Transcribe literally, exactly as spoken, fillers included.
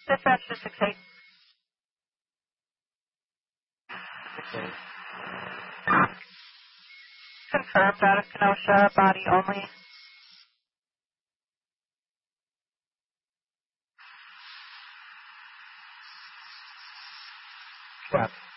Dispatch to six eight. six eight. Confirmed out of Kenosha, body only. Stop.